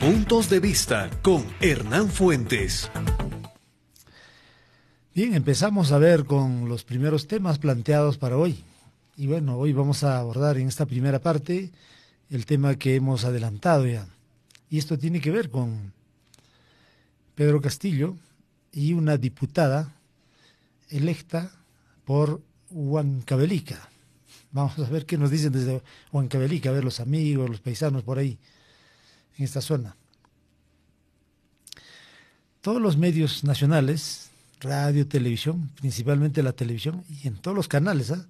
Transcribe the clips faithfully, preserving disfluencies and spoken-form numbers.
Puntos de Vista con Hernán Fuentes. Bien, empezamos a ver con los primeros temas planteados para hoy. Y bueno, hoy vamos a abordar en esta primera parte el tema que hemos adelantado ya. Y esto tiene que ver con Pedro Castillo y una diputada electa por Huancavelica. Vamos a ver qué nos dicen desde Huancavelica, a ver los amigos, los paisanos por ahí, en esta zona. Todos los medios nacionales, radio, televisión, principalmente la televisión, y en todos los canales, ¿eh?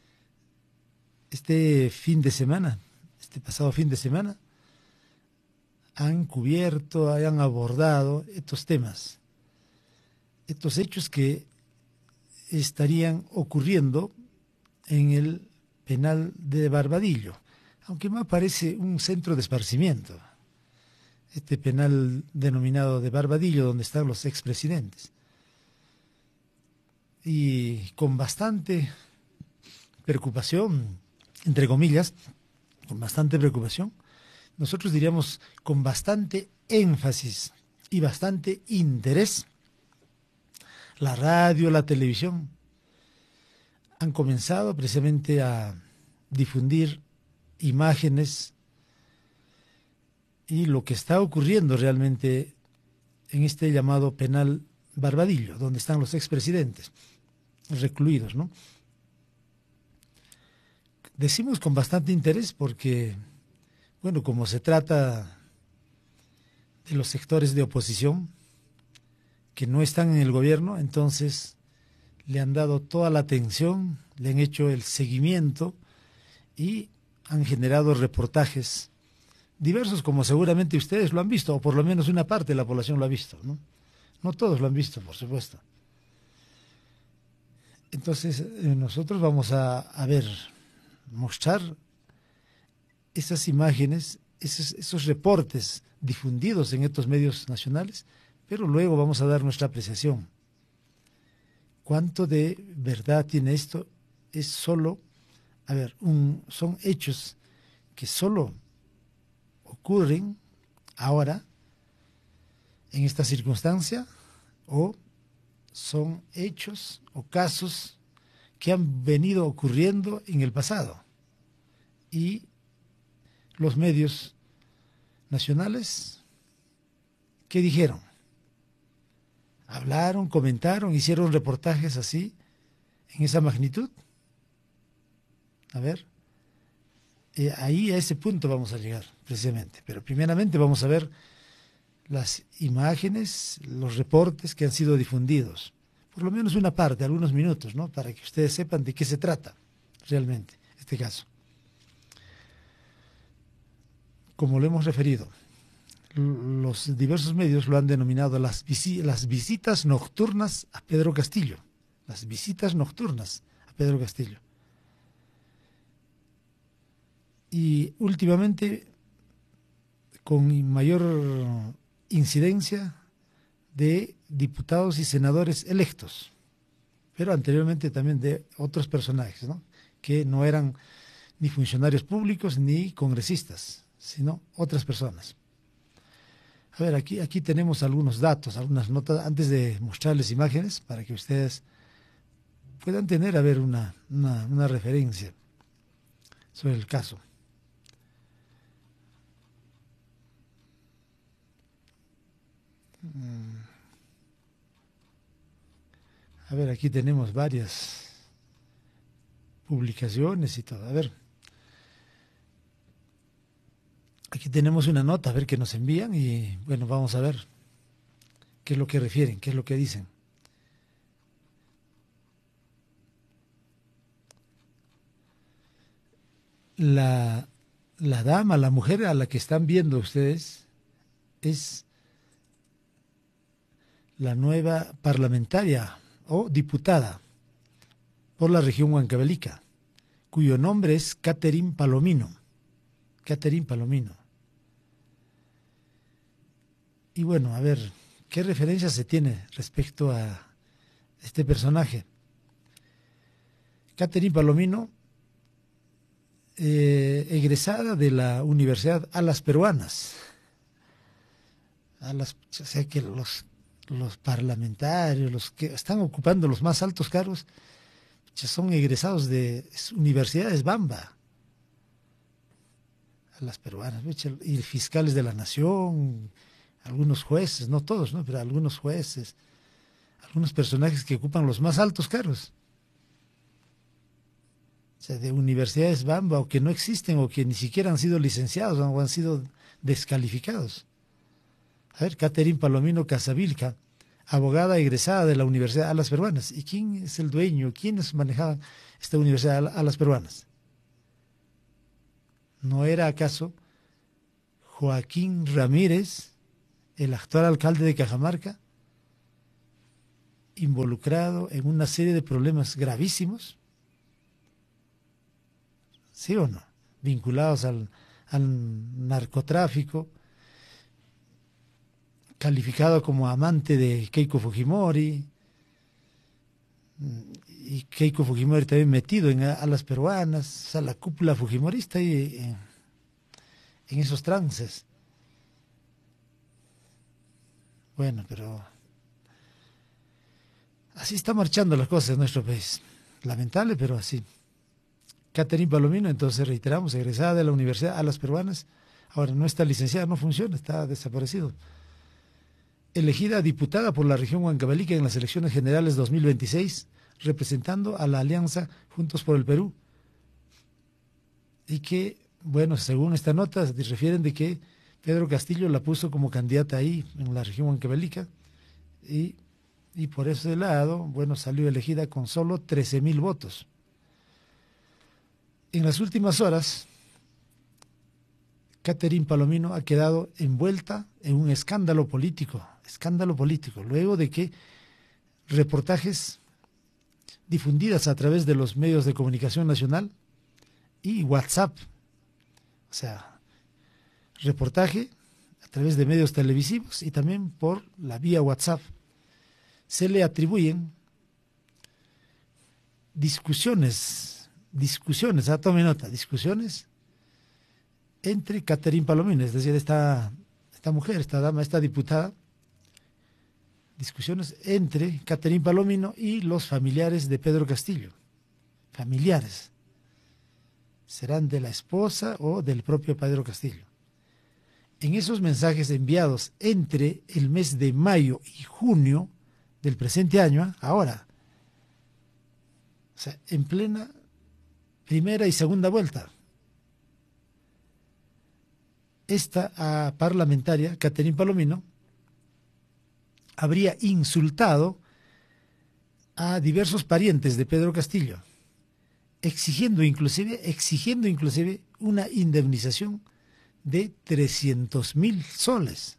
este fin de semana, este pasado fin de semana, han cubierto, han abordado estos temas, estos hechos que estarían ocurriendo en el penal de Barbadillo, aunque más parece un centro de esparcimiento, este penal denominado de Barbadillo, donde están los expresidentes. Y con bastante preocupación, entre comillas, con bastante preocupación, nosotros diríamos con bastante énfasis y bastante interés, la radio, la televisión han comenzado precisamente a difundir imágenes y lo que está ocurriendo realmente en este llamado penal Barbadillo, donde están los expresidentes recluidos, ¿no? Decimos con bastante interés porque, bueno, como se trata de los sectores de oposición que no están en el gobierno, entonces le han dado toda la atención, le han hecho el seguimiento y han generado reportajes diversos, como seguramente ustedes lo han visto, o por lo menos una parte de la población lo ha visto, ¿no? No todos lo han visto, por supuesto. Entonces, eh, nosotros vamos a, a ver, mostrar esas imágenes, esos, esos reportes difundidos en estos medios nacionales, pero luego vamos a dar nuestra apreciación. ¿Cuánto de verdad tiene esto? Es solo, a ver, un, son hechos que solo ocurren ahora, en esta circunstancia, o son hechos o casos que han venido ocurriendo en el pasado. Y los medios nacionales, ¿qué dijeron? Hablaron, comentaron, hicieron reportajes así, en esa magnitud. A ver, eh, ahí a ese punto vamos a llegar, precisamente. Pero primeramente vamos a ver las imágenes, los reportes que han sido difundidos. Por lo menos una parte, algunos minutos, ¿no? Para que ustedes sepan de qué se trata realmente este caso. Como lo hemos referido, los diversos medios lo han denominado las, visi las visitas nocturnas a Pedro Castillo. Las visitas nocturnas a Pedro Castillo. Y últimamente, con mayor incidencia de diputados y senadores electos, pero anteriormente también de otros personajes, ¿no? Que no eran ni funcionarios públicos ni congresistas, sino otras personas. A ver, aquí, aquí tenemos algunos datos, algunas notas, antes de mostrarles imágenes, para que ustedes puedan tener, a ver, una, una, una referencia sobre el caso. A ver, aquí tenemos varias publicaciones y todo. A ver, aquí tenemos una nota, a ver qué nos envían y bueno, vamos a ver qué es lo que refieren, qué es lo que dicen. La, la dama, la mujer a la que están viendo ustedes es la nueva parlamentaria o diputada por la región Huancavelica, cuyo nombre es Catherine Palomino. Catherine Palomino. Y bueno, a ver, ¿qué referencia se tiene respecto a este personaje? Catherine Palomino, eh, egresada de la Universidad Alas Peruanas, a las, o sea que los, los parlamentarios, los que están ocupando los más altos cargos, son egresados de universidades Bamba, a las peruanas, y fiscales de la nación, algunos jueces, no todos, ¿no? Pero algunos jueces, algunos personajes que ocupan los más altos cargos. O sea, de universidades Bamba, o que no existen, o que ni siquiera han sido licenciados, o han sido descalificados. A ver, Catherine Palomino Casavilca, abogada egresada de la Universidad Alas Peruanas. ¿Y quién es el dueño? ¿Quiénes manejaban esta Universidad Alas Peruanas? ¿No era acaso Joaquín Ramírez, el actual alcalde de Cajamarca, involucrado en una serie de problemas gravísimos? ¿Sí o no? Vinculados al, al narcotráfico, calificado como amante de Keiko Fujimori, y Keiko Fujimori también metido en Alas Peruanas, o sea, la cúpula fujimorista y en, en esos trances. Bueno, pero así está marchando las cosas en nuestro país. Lamentable, pero así. Catherine Palomino, entonces reiteramos, egresada de la Universidad Alas Peruanas, ahora no está licenciada, no funciona, está desaparecido. Elegida diputada por la región Huancavelica en las elecciones generales dos mil veintiséis, representando a la alianza Juntos por el Perú. Y que, bueno, según esta nota, se refieren de que Pedro Castillo la puso como candidata ahí, en la región Huancavelica, y, y por ese lado, bueno, salió elegida con solo trece mil votos. En las últimas horas, Catherine Palomino ha quedado envuelta en un escándalo político, escándalo político, luego de que reportajes difundidas a través de los medios de comunicación nacional y WhatsApp, o sea, reportaje a través de medios televisivos y también por la vía WhatsApp, se le atribuyen discusiones, discusiones, ah, tome nota, discusiones entre Catherine Palomino, es decir, esta, esta mujer, esta dama, esta diputada, discusiones entre Catherine Palomino y los familiares de Pedro Castillo. Familiares. Serán de la esposa o del propio Pedro Castillo. En esos mensajes enviados entre el mes de mayo y junio del presente año, ahora, o sea, en plena primera y segunda vuelta, esta uh, parlamentaria, Catherine Palomino, habría insultado a diversos parientes de Pedro Castillo, exigiendo inclusive, exigiendo inclusive una indemnización de trescientos mil soles.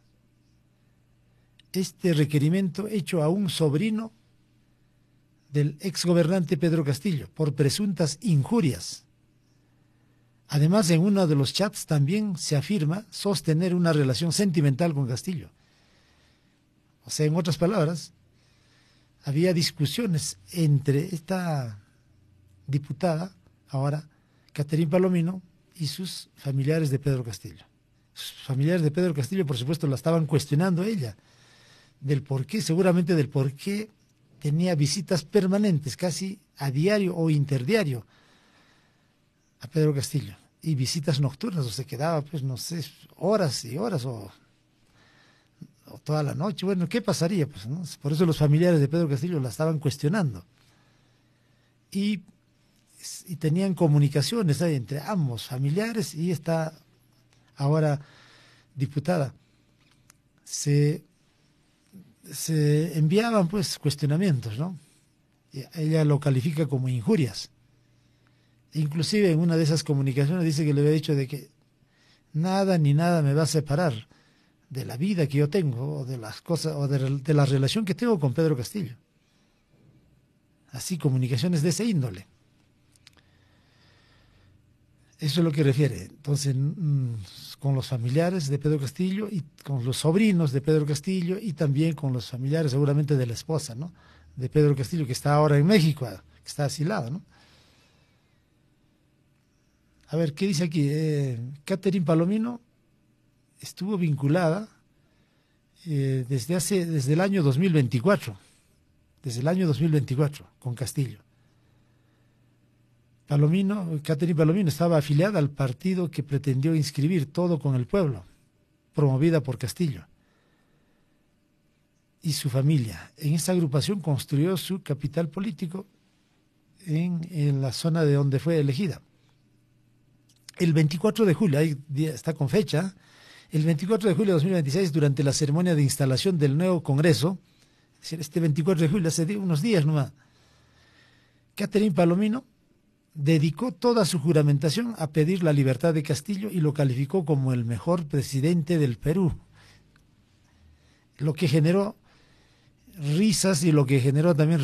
Este requerimiento hecho a un sobrino del exgobernante Pedro Castillo por presuntas injurias. Además, en uno de los chats también se afirma sostener una relación sentimental con Castillo. O sea, en otras palabras, había discusiones entre esta diputada, ahora Catherine Palomino, y sus familiares de Pedro Castillo. Sus familiares de Pedro Castillo, por supuesto, la estaban cuestionando a ella, del por qué, seguramente del por qué tenía visitas permanentes, casi a diario o interdiario, a Pedro Castillo, y visitas nocturnas, o se quedaba, pues, no sé, horas y horas, o, o toda la noche. Bueno, ¿qué pasaría? Pues, ¿no? Por eso los familiares de Pedro Castillo la estaban cuestionando. Y, y tenían comunicaciones ahí entre ambos familiares y esta ahora diputada. Se, se enviaban, pues, cuestionamientos, ¿no? Y ella lo califica como injurias. Inclusive en una de esas comunicaciones dice que le había dicho de que nada ni nada me va a separar de la vida que yo tengo, o de las cosas, o de, de la relación que tengo con Pedro Castillo. Así, comunicaciones de ese índole. Eso es lo que refiere. Entonces, mmm, con los familiares de Pedro Castillo y con los sobrinos de Pedro Castillo y también con los familiares seguramente de la esposa, ¿no?, de Pedro Castillo, que está ahora en México, que está asilado, ¿no? A ver, ¿qué dice aquí? Eh, Catherine Palomino estuvo vinculada eh, desde, hace, desde el año dos mil veinticuatro, desde el año dos mil veinticuatro, con Castillo. Palomino, Catherine Palomino estaba afiliada al partido que pretendió inscribir Todo con el Pueblo, promovida por Castillo y su familia. En esta agrupación construyó su capital político en, en la zona de donde fue elegida. El veinticuatro de julio, ahí está con fecha, el veinticuatro de julio de dos mil veintiséis, durante la ceremonia de instalación del nuevo Congreso, es decir, este veinticuatro de julio, hace unos días nomás, Catherine Palomino dedicó toda su juramentación a pedir la libertad de Castillo y lo calificó como el mejor presidente del Perú, lo que generó risas y lo que generó también